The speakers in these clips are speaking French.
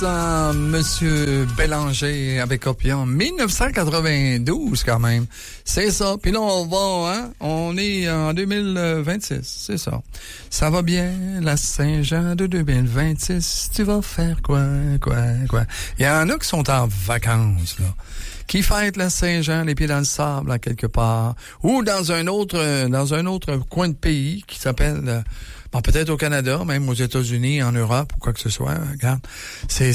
Monsieur Bélanger avec Oppion, 1992 quand même. C'est ça. Puis là, on va, hein? On est en 2026, c'est ça. Ça va bien, la Saint-Jean de 2026. Tu vas faire quoi? Il y en a qui sont en vacances, là. Qui fêtent la Saint-Jean, les pieds dans le sable, là, quelque part. Ou dans un autre coin de pays qui s'appelle... Bon, peut-être au Canada, même aux États-Unis, en Europe, ou quoi que ce soit. Regarde, c'est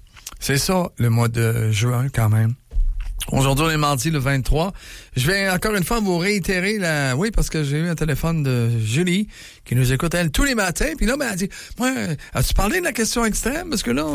ça, le mois de juin, quand même. Aujourd'hui, on est mardi, le 23. Je vais encore une fois vous réitérer oui, parce que j'ai eu un téléphone de Julie, qui nous écoute, elle, tous les matins. Puis là, elle a dit, moi, as-tu parlé de la question extrême? Parce que là,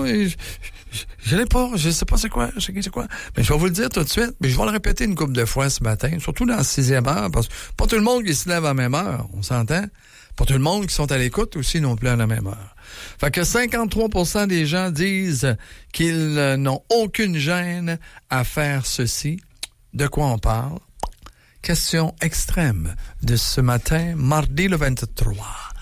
je l'ai pas, je sais pas c'est quoi. Mais je vais vous le dire tout de suite. Mais je vais le répéter une couple de fois ce matin, surtout dans la 6e heure, parce que pas tout le monde qui se lève à la même heure, on s'entend? Pas tout le monde qui sont à l'écoute aussi non plus à la même heure. Fait que 53% des gens disent qu'ils n'ont aucune gêne à faire ceci. De quoi on parle? Question extrême de ce matin, mardi le 23.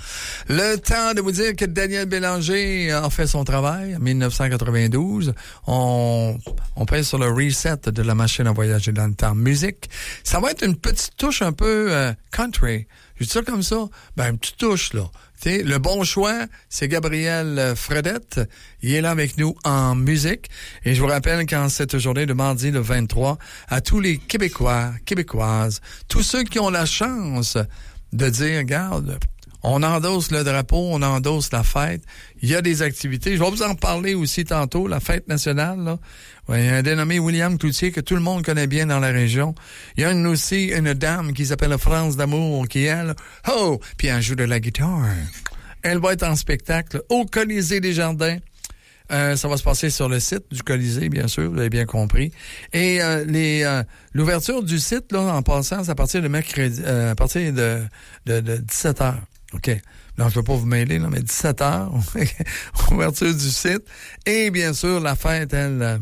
Le temps de vous dire que Daniel Bélanger a fait son travail en 1992. On pèse sur le reset de la machine à voyager dans le temps. Musique, ça va être une petite touche un peu country. Je dis ça comme ça. Ben, une petite touche, là. T'sais, le bon choix, c'est Gabriel Fredette. Il est là avec nous en musique. Et je vous rappelle qu'en cette journée de mardi le 23, à tous les Québécois, Québécoises, tous ceux qui ont la chance de dire, regarde, on endosse le drapeau, on endosse la fête. Il y a des activités. Je vais vous en parler aussi tantôt, la fête nationale, là. Ouais, il y a un dénommé William Cloutier que tout le monde connaît bien dans la région. Il y a aussi une dame qui s'appelle France d'Amour qui, elle, puis elle joue de la guitare. Elle va être en spectacle au Colisée des Jardins. Ça va se passer sur le site du Colisée, bien sûr, vous avez bien compris. Et l'ouverture du site, là, en passant, c'est à partir de mercredi, à partir de 17h. OK. Non, je ne peux pas vous mêler, là, mais 17h, ouverture du site. Et bien sûr, la fête, elle...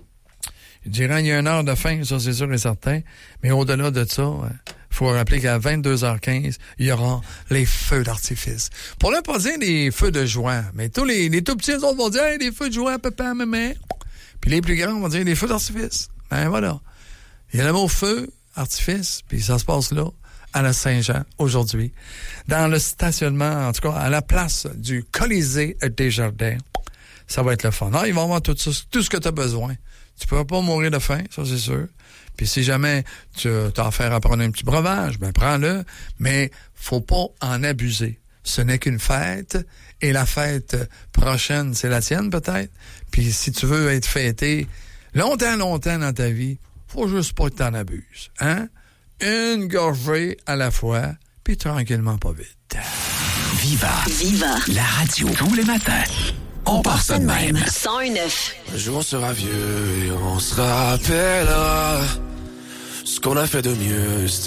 je dirais qu'il y a 1 heure de fin, ça c'est sûr et certain. Mais au-delà de ça, faut rappeler qu'à 22h15, il y aura les feux d'artifice. Pour ne pas dire les feux de joie, mais tous les tout petits autres vont dire hey, des feux de joie, papa, maman. Puis les plus grands vont dire des feux d'artifice. Ben voilà. Il y a le mot feu, artifice, puis ça se passe là, à la Saint-Jean, aujourd'hui. Dans le stationnement, en tout cas, à la place du Colisée des Jardins. Ça va être le fun. Ah, ils vont avoir tout ça, tout ce que tu as besoin. Tu peux pas mourir de faim, ça c'est sûr. Puis si jamais tu as affaire à prendre un petit breuvage, ben prends-le, mais faut pas en abuser. Ce n'est qu'une fête, et la fête prochaine, c'est la tienne peut-être. Puis si tu veux être fêté longtemps dans ta vie, faut juste pas que t'en abuses. Hein? Une gorgée à la fois, puis tranquillement pas vite. Viva la radio tous les matins. On part ça de même. 101.9. Un jour on sera vieux et on se rappellera ce qu'on a fait de mieux.